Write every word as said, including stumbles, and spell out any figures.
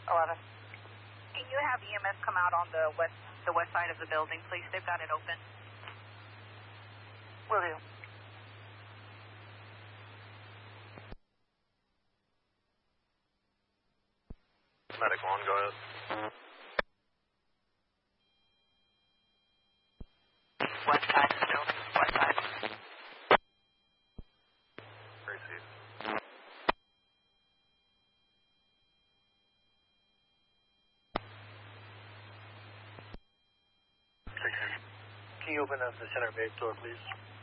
eleven. Can you have E M S come out on the west the west side of the building, please? They've got it open. Will do. Medic one, go ahead. West side of the building. West side. Receive. Can you open up the center bay door, please?